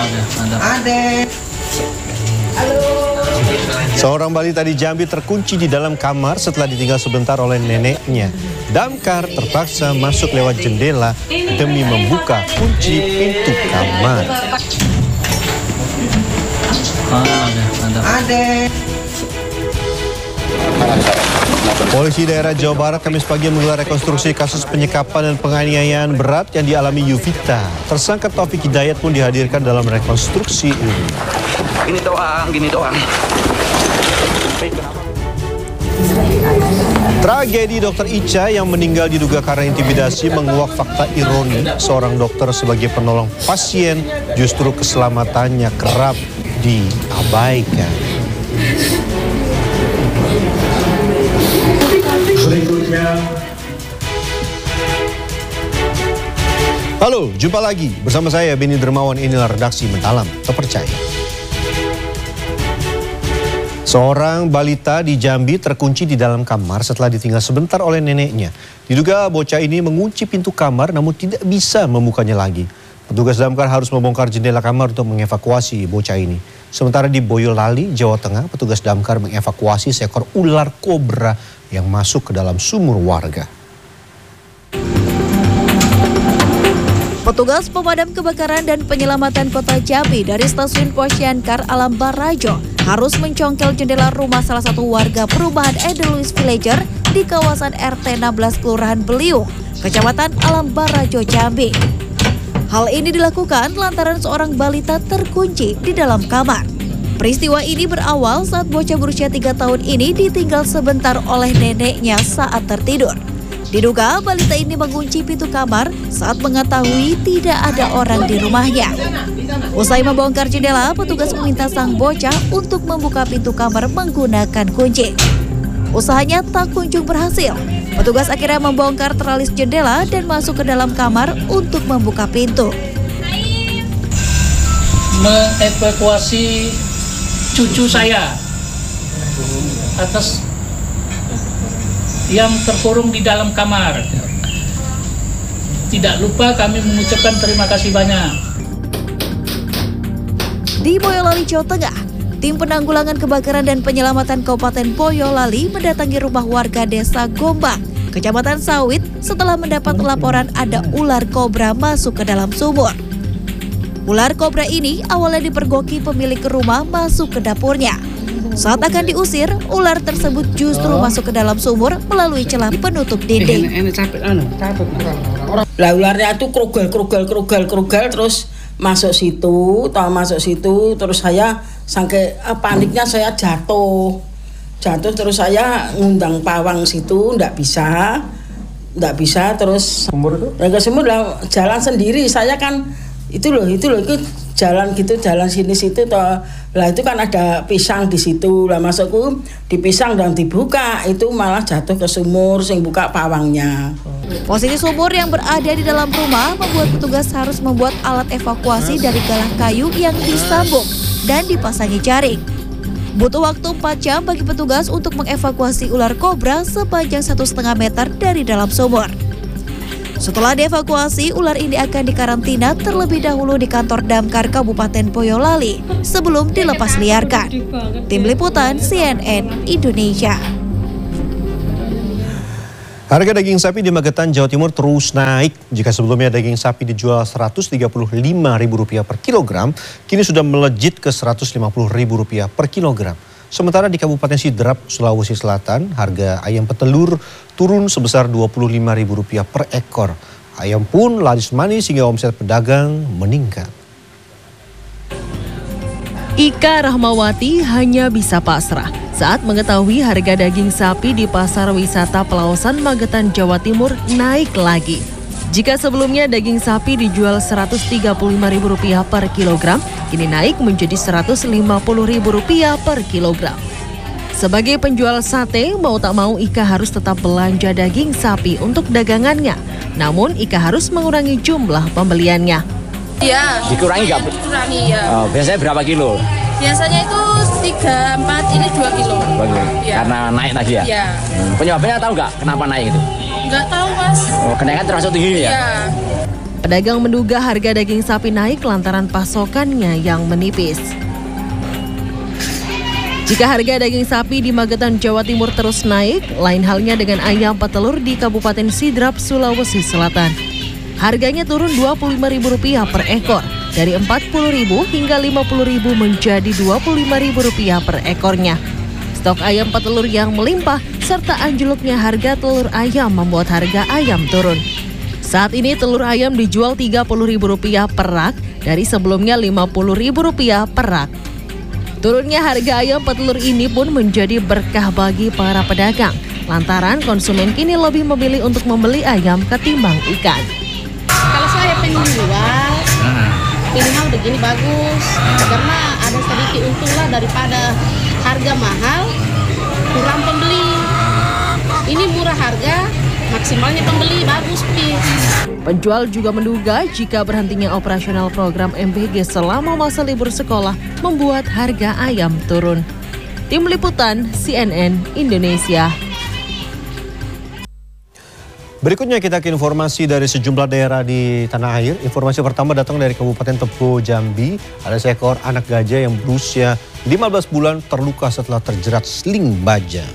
Ada. Halo. Seorang balita di Jambi terkunci di dalam kamar setelah ditinggal sebentar oleh neneknya. Damkar terpaksa masuk lewat jendela demi membuka kunci pintu kamar. Ada. Polisi daerah Jawa Barat Kamis pagi menggelar rekonstruksi kasus penyekapan dan penganiayaan berat yang dialami Yuvita. Tersangka Taufik Hidayat pun dihadirkan dalam rekonstruksi ini. Gini doang. Tragedi Dr. Ica yang meninggal diduga karena intimidasi menguak fakta ironi seorang dokter sebagai penolong pasien justru keselamatannya kerap diabaikan. Halo, jumpa lagi bersama saya Beni Dermawan. Inilah redaksi Mendalam Terpercaya. Seorang balita di Jambi terkunci di dalam kamar setelah ditinggal sebentar oleh neneknya. Diduga bocah ini mengunci pintu kamar namun tidak bisa membukanya lagi. Petugas damkar harus membongkar jendela kamar untuk mengevakuasi bocah ini. Sementara di Boyolali, Jawa Tengah, petugas damkar mengevakuasi seekor ular kobra yang masuk ke dalam sumur warga. Petugas pemadam kebakaran dan penyelamatan Kota Jambi dari Stasiun Posyandu Alam Barajo harus mencongkel jendela rumah salah satu warga perumahan Edelweiss Villager di kawasan RT 16 Kelurahan Beliung, Kecamatan Alam Barajo, Jambi. Hal ini dilakukan lantaran seorang balita terkunci di dalam kamar. Peristiwa ini berawal saat bocah berusia 3 tahun ini ditinggal sebentar oleh neneknya saat tertidur. Diduga balita ini mengunci pintu kamar saat mengetahui tidak ada orang di rumahnya. Usai membongkar jendela, petugas meminta sang bocah untuk membuka pintu kamar menggunakan kunci. Usahanya tak kunjung berhasil. Petugas akhirnya membongkar teralis jendela dan masuk ke dalam kamar untuk membuka pintu. Mengevakuasi cucu saya atas yang terkurung di dalam kamar. Tidak lupa kami mengucapkan terima kasih banyak. Di Boyolali, Jawa Tengah, tim penanggulangan kebakaran dan penyelamatan Kabupaten Boyolali mendatangi rumah warga Desa Gombang, Kecamatan Sawit setelah mendapat laporan ada ular kobra masuk ke dalam sumur. Ular kobra ini awalnya dipergoki pemilik rumah masuk ke dapurnya. Saat akan diusir, ular tersebut justru masuk ke dalam sumur melalui celah penutup dinding. Lah ularnya itu krugal terus masuk situ terus saya sampai paniknya saya jatuh terus saya ngundang pawang situ ndak bisa terus sumur itu ke sumur lah jalan sendiri saya kan itu loh jalan sini situ toh. Lah itu kan ada pisang di situ. Lah masukku di pisang dan dibuka itu malah jatuh ke sumur sing buka pawangnya. Posisi sumur yang berada di dalam rumah membuat petugas harus membuat alat evakuasi dari galah kayu yang disambung dan dipasangi jaring. Butuh waktu 4 jam bagi petugas untuk mengevakuasi ular kobra sepanjang 1,5 meter dari dalam sumur. Setelah dievakuasi, ular ini akan dikarantina terlebih dahulu di kantor Damkar Kabupaten Boyolali sebelum dilepas liarkan. Tim Liputan CNN Indonesia. Harga daging sapi di Magetan, Jawa Timur terus naik. Jika sebelumnya daging sapi dijual Rp135.000 per kilogram, kini sudah melejit ke Rp150.000 per kilogram. Sementara di Kabupaten Sidrap, Sulawesi Selatan, harga ayam petelur turun sebesar Rp25.000 per ekor. Ayam pun laris manis hingga omset pedagang meningkat. Ika Rahmawati hanya bisa pasrah saat mengetahui harga daging sapi di pasar wisata Pelausan Magetan, Jawa Timur naik lagi. Jika sebelumnya daging sapi dijual Rp135.000 per kilogram, kini naik menjadi Rp150.000 per kilogram. Sebagai penjual sate, mau tak mau Ika harus tetap belanja daging sapi untuk dagangannya. Namun Ika harus mengurangi jumlah pembeliannya. Ya, Dikurangi nggak? dikurangi ya. Biasanya berapa kilo? Biasanya itu 3, 4, ini 2 kilo. Ya. Karena naik lagi ya? Ya. Penyebabnya tahu nggak kenapa naik itu? Nggak tahu, Mas. Kenaikan termasuk tinggi ya? Ya. Pedagang menduga harga daging sapi naik lantaran pasokannya yang menipis. Jika harga daging sapi di Magetan, Jawa Timur terus naik, lain halnya dengan ayam petelur di Kabupaten Sidrap, Sulawesi Selatan. Harganya turun Rp25.000 per ekor, dari Rp40.000 hingga Rp50.000 menjadi Rp25.000 per ekornya. Stok ayam petelur yang melimpah serta anjloknya harga telur ayam membuat harga ayam turun. Saat ini telur ayam dijual Rp30.000 per rak dari sebelumnya Rp50.000 per rak. Turunnya harga ayam petelur ini pun menjadi berkah bagi para pedagang, lantaran konsumen kini lebih memilih untuk membeli ayam ketimbang ikan. Kalau saya pengen jual, minimal begini bagus, karena ada sedikit untung lah daripada harga mahal, kurang pembeli. Ini murah harga, maksimalnya pembeli bagus, Pis. Penjual juga menduga jika berhentinya operasional program MBG selama masa libur sekolah membuat harga ayam turun. Tim Liputan CNN Indonesia. Berikutnya kita ke informasi dari sejumlah daerah di tanah air. Informasi pertama datang dari Kabupaten Tebo, Jambi. Ada seekor anak gajah yang berusia 15 bulan terluka setelah terjerat sling baja.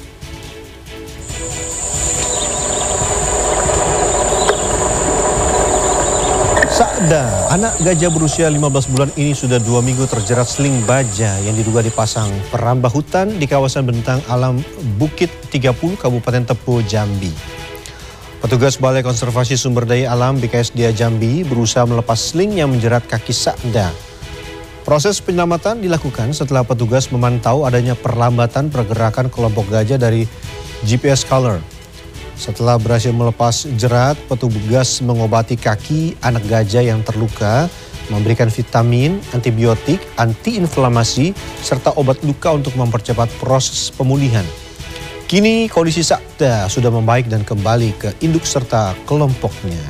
Sakda, anak gajah berusia 15 bulan ini sudah 2 minggu terjerat sling baja yang diduga dipasang perambah hutan di kawasan bentang alam Bukit 30, Kabupaten Tebo, Jambi. Petugas Balai Konservasi Sumber Daya Alam BKSDA Jambi berusaha melepas sling yang menjerat kaki Sakda. Proses penyelamatan dilakukan setelah petugas memantau adanya perlambatan pergerakan kelompok gajah dari GPS Color. Setelah berhasil melepas jerat, petugas mengobati kaki anak gajah yang terluka, memberikan vitamin, antibiotik, antiinflamasi, serta obat luka untuk mempercepat proses pemulihan. Kini kondisi Sakda sudah membaik dan kembali ke induk serta kelompoknya.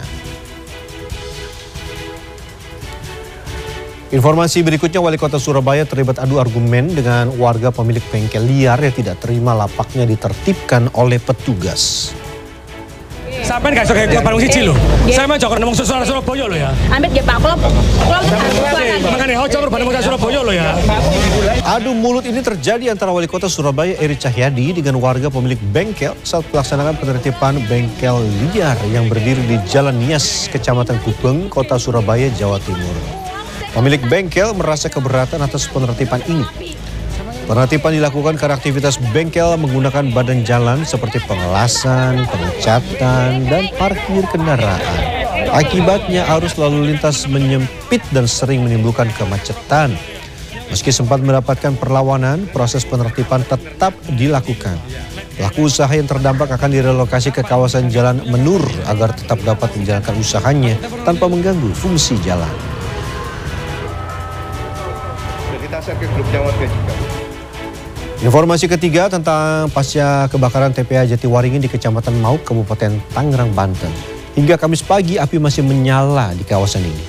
Informasi berikutnya, Wali Kota Surabaya terlibat adu argumen dengan warga pemilik bengkel liar yang tidak terima lapaknya ditertibkan oleh petugas. Sampai gak suka ke Bandung siji lho. Saya mah jokor ngomong suara Surabaya lho ya. Amit ya Pak, kalau makanya jokor Bandung Surabaya lho ya. Adu mulut ini terjadi antara Wali Kota Surabaya Eri Cahyadi dengan warga pemilik bengkel saat melaksanakan penertiban bengkel liar yang berdiri di Jalan Nias, Kecamatan Gubeng, Kota Surabaya, Jawa Timur. Pemilik bengkel merasa keberatan atas penertiban ini. Penertiban dilakukan karena aktivitas bengkel menggunakan badan jalan seperti pengelasan, pengecatan, dan parkir kendaraan. Akibatnya arus lalu lintas menyempit dan sering menimbulkan kemacetan. Meski sempat mendapatkan perlawanan, proses penertiban tetap dilakukan. Pelaku usaha yang terdampak akan direlokasi ke kawasan Jalan Menur agar tetap dapat menjalankan usahanya tanpa mengganggu fungsi jalan. Kita share ke grupnya warga juga. Informasi ketiga tentang pasca kebakaran TPA Jatiwaringin di Kecamatan Mauk, Kabupaten Tangerang, Banten. Hingga Kamis pagi api masih menyala di kawasan ini.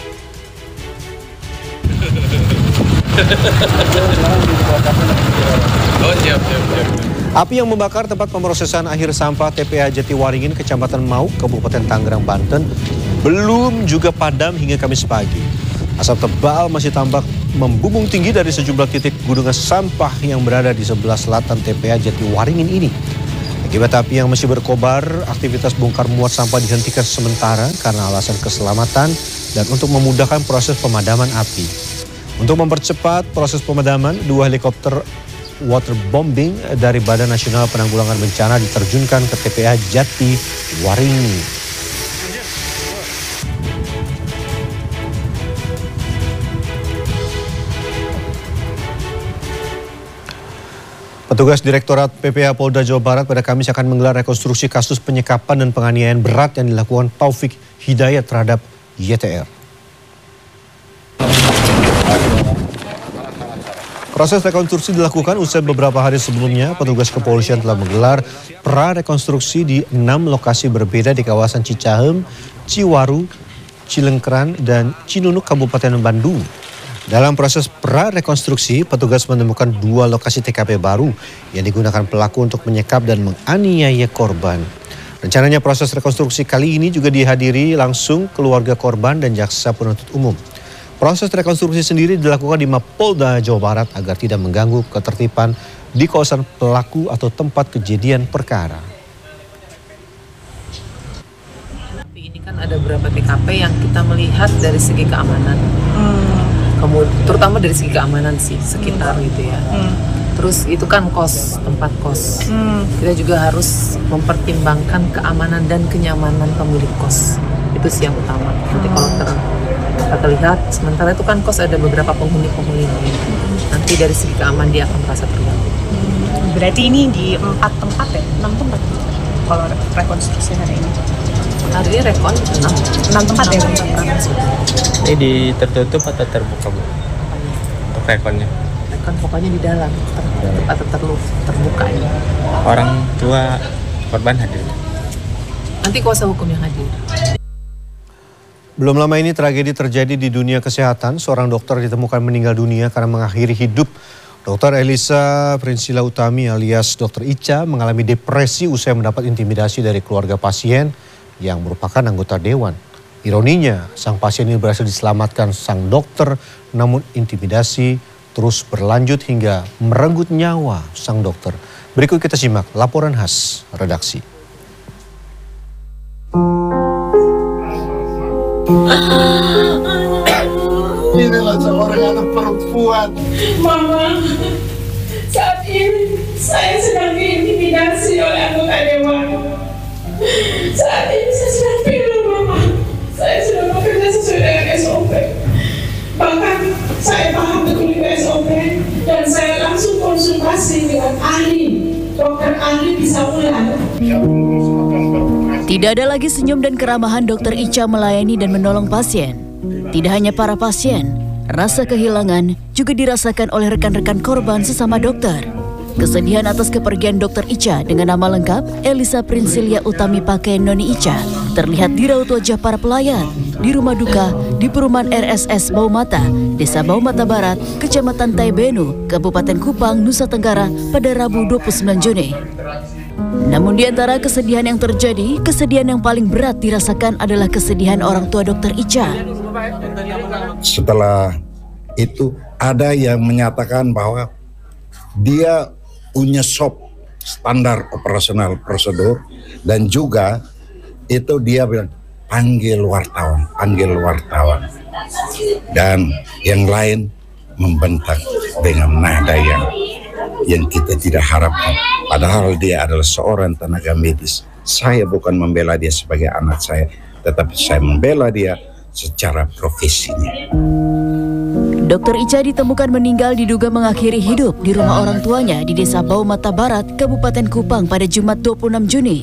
Api yang membakar tempat pemrosesan akhir sampah TPA Jatiwaringin, Kecamatan Mauk, Kabupaten Tangerang, Banten belum juga padam hingga Kamis pagi. Asap tebal masih tampak membumbung tinggi dari sejumlah titik gunungan sampah yang berada di sebelah selatan TPA Jatiwaringin ini. Akibat api yang masih berkobar, aktivitas bongkar muat sampah dihentikan sementara karena alasan keselamatan dan untuk memudahkan proses pemadaman api. Untuk mempercepat proses pemadaman, 2 helikopter waterbombing dari Badan Nasional Penanggulangan Bencana diterjunkan ke TPA Jatiwaringin. Petugas Direktorat PPA Polda Jawa Barat pada Kamis akan menggelar rekonstruksi kasus penyekapan dan penganiayaan berat yang dilakukan Taufik Hidayat terhadap YTR. Proses rekonstruksi dilakukan usai beberapa hari sebelumnya petugas kepolisian telah menggelar pra-rekonstruksi di 6 lokasi berbeda di kawasan Cicahem, Ciwaru, Cilengkran, dan Cinunuk, Kabupaten Bandung. Dalam proses pra-rekonstruksi, petugas menemukan 2 lokasi TKP baru yang digunakan pelaku untuk menyekap dan menganiaya korban. Rencananya proses rekonstruksi kali ini juga dihadiri langsung keluarga korban dan jaksa penuntut umum. Proses rekonstruksi sendiri dilakukan di Mapolda Jawa Barat agar tidak mengganggu ketertiban di kawasan pelaku atau tempat kejadian perkara. Ini kan ada beberapa TKP yang kita melihat dari segi keamanan, kemudian terutama dari segi keamanan sih sekitar gitu ya. Terus itu kan tempat kos. Kita juga harus mempertimbangkan keamanan dan kenyamanan pemilik kos. Itu sih yang utama. Nanti kalau kita lihat, sementara itu kan kos ada beberapa penghuni-penghuni. Nanti dari segi keamanan dia akan merasa terganggu. Berarti ini di 4 tempat ya? 6 tempat kalau rekonstruksi hari ini? Hari ini rekon 6 tempat ya? Ini di tertutup atau terbuka, Bu? Untuk rekonnya? Rekon pokoknya di dalam, tertutup atau terbuka ya. Orang tua korban hadir? Nanti kuasa hukum yang hadir. Belum lama ini tragedi terjadi di dunia kesehatan. Seorang dokter ditemukan meninggal dunia karena mengakhiri hidup. Dr. Elisa Prinsila Utami alias Dr. Ica mengalami depresi usai mendapat intimidasi dari keluarga pasien yang merupakan anggota dewan. Ironinya, sang pasien ini berhasil diselamatkan sang dokter, namun intimidasi terus berlanjut hingga merenggut nyawa sang dokter. Berikut kita simak laporan khas redaksi. Inilah seorang anak perempuan. Mama, saat ini saya sedang diintimidasi oleh anggota dewan. Saat ini saya sedang pilu, Mama. Saya sudah bekerja sesuai dengan SOP. Bahkan saya paham betul SOP dan saya langsung konsultasi dengan ahli. Dokter ahli bisa ulang. Tidak ada lagi senyum dan keramahan Dr. Ica melayani dan menolong pasien. Tidak hanya para pasien, rasa kehilangan juga dirasakan oleh rekan-rekan korban sesama dokter. Kesedihan atas kepergian Dr. Ica dengan nama lengkap Elisa Prinsilia Utami Pake Noni Ica terlihat di raut wajah para pelayan di rumah duka di perumahan RSS Baumata, Desa Baumata Barat, Kecamatan Taibenu, Kabupaten Kupang, Nusa Tenggara pada Rabu 29 Juni. Namun di antara kesedihan yang terjadi, kesedihan yang paling berat dirasakan adalah kesedihan orang tua Dr. Ica. Setelah itu ada yang menyatakan bahwa dia punya SOP, standar operasional prosedur, dan juga itu dia bilang panggil wartawan, dan yang lain membentak dengan nada yang kita tidak harapkan. Padahal dia adalah seorang tenaga medis. Saya bukan membela dia sebagai anak saya, tetapi saya membela dia secara profesinya. Dr. Ica ditemukan meninggal diduga mengakhiri hidup di rumah orang tuanya di Desa Baumata Barat, Kabupaten Kupang pada Jumat 26 Juni.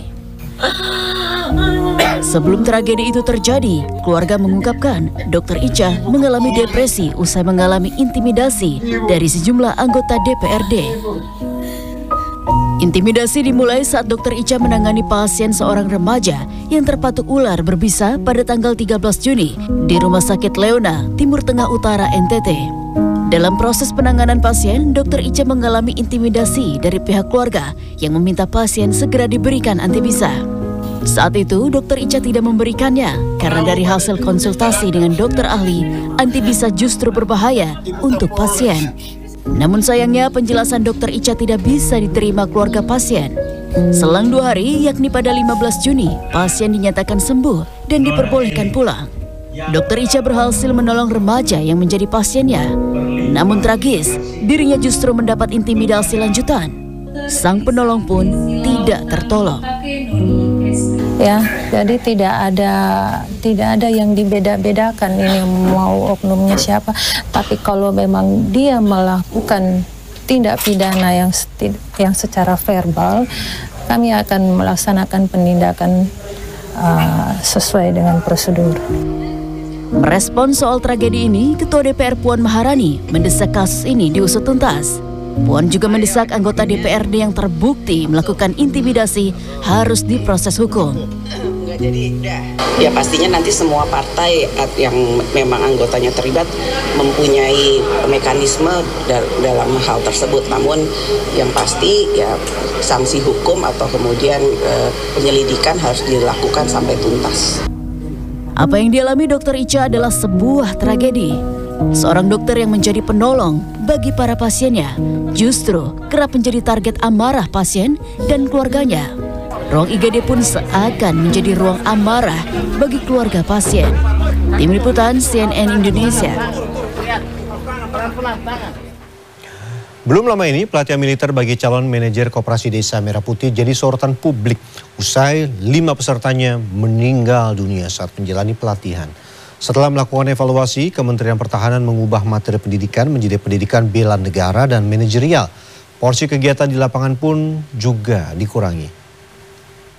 Sebelum tragedi itu terjadi, keluarga mengungkapkan Dr. Ica mengalami depresi usai mengalami intimidasi dari sejumlah anggota DPRD. Intimidasi dimulai saat Dr. Ica menangani pasien seorang remaja yang terpatuk ular berbisa pada tanggal 13 Juni di Rumah Sakit Leona, Timur Tengah Utara, NTT. Dalam proses penanganan pasien, Dr. Ica mengalami intimidasi dari pihak keluarga yang meminta pasien segera diberikan antibisa. Saat itu, Dr. Ica tidak memberikannya karena dari hasil konsultasi dengan dokter ahli, antibisa justru berbahaya untuk pasien. Namun sayangnya penjelasan Dr. Ica tidak bisa diterima keluarga pasien. Selang 2 hari, yakni pada 15 Juni, pasien dinyatakan sembuh dan diperbolehkan pulang. Dr. Ica berhasil menolong remaja yang menjadi pasiennya. Namun tragis, dirinya justru mendapat intimidasi lanjutan. Sang penolong pun tidak tertolong. Ya, jadi tidak ada yang dibeda-bedakan ini mau oknumnya siapa. Tapi kalau memang dia melakukan tindak pidana yang secara verbal, kami akan melaksanakan penindakan sesuai dengan prosedur. Merespon soal tragedi ini, Ketua DPR Puan Maharani mendesak kasus ini diusut tuntas. Puan juga mendesak anggota DPRD yang terbukti melakukan intimidasi harus diproses hukum. jadi ya pastinya nanti semua partai yang memang anggotanya terlibat mempunyai mekanisme dalam hal tersebut. Namun yang pasti ya sanksi hukum atau kemudian penyelidikan harus dilakukan sampai tuntas. Apa yang dialami Dr. Ica adalah sebuah tragedi. Seorang dokter yang menjadi penolong bagi para pasiennya justru kerap menjadi target amarah pasien dan keluarganya. Ruang IGD pun seakan menjadi ruang amarah bagi keluarga pasien. Tim Liputan CNN Indonesia. Belum lama ini pelatihan militer bagi calon manajer Koperasi Desa Merah Putih jadi sorotan publik usai 5 pesertanya meninggal dunia saat menjalani pelatihan. Setelah melakukan evaluasi, Kementerian Pertahanan mengubah materi pendidikan menjadi pendidikan bela negara dan manajerial. Porsi kegiatan di lapangan pun juga dikurangi.